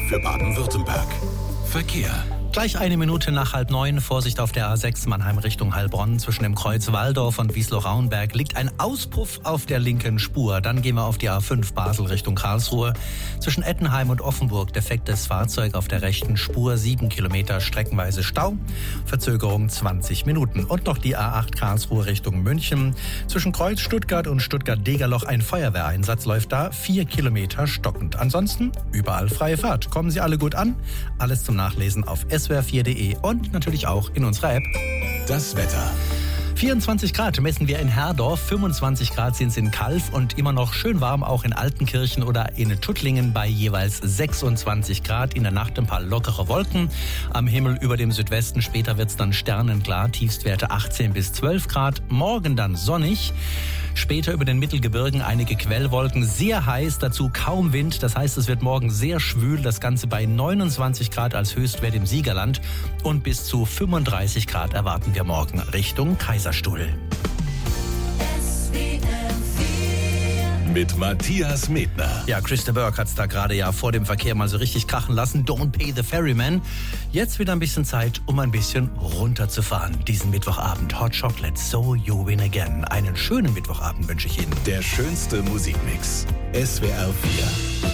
für Baden-Württemberg. Verkehr. Gleich 1 Minute nach 8:30, Vorsicht auf der A6 Mannheim Richtung Heilbronn. Zwischen dem Kreuz Walldorf und Wiesloch-Rauenberg liegt ein Auspuff auf der linken Spur. Dann gehen wir auf die A5 Basel Richtung Karlsruhe. Zwischen Ettenheim und Offenburg defektes Fahrzeug auf der rechten Spur. 7 Kilometer streckenweise Stau. Verzögerung 20 Minuten. Und noch die A8 Karlsruhe Richtung München. Zwischen Kreuz Stuttgart und Stuttgart-Degerloch ein Feuerwehreinsatz läuft da. 4 Kilometer stockend. Ansonsten überall freie Fahrt. Kommen Sie alle gut an. Alles zum Nachlesen auf swr4.de und natürlich auch in unserer App. Das Wetter. 24 Grad messen wir in Herdorf, 25 Grad sind es in Calw und immer noch schön warm auch in Altenkirchen oder in Tuttlingen bei jeweils 26 Grad. In der Nacht ein paar lockere Wolken am Himmel über dem Südwesten. Später wird es dann sternenklar, Tiefstwerte 18 bis 12 Grad. Morgen dann sonnig. Später über den Mittelgebirgen einige Quellwolken, sehr heiß, dazu kaum Wind. Das heißt, es wird morgen sehr schwül, das Ganze bei 29 Grad als Höchstwert im Siegerland. Und bis zu 35 Grad erwarten wir morgen Richtung Kaiserstuhl. Mit Matthias Medner. Ja, Chris de Burgh hat es da gerade ja vor dem Verkehr mal so richtig krachen lassen. Don't pay the ferryman. Jetzt wieder ein bisschen Zeit, um ein bisschen runterzufahren. Diesen Mittwochabend. Hot Chocolate, So You Win Again. Einen schönen Mittwochabend wünsche ich Ihnen. Der schönste Musikmix. SWR 4.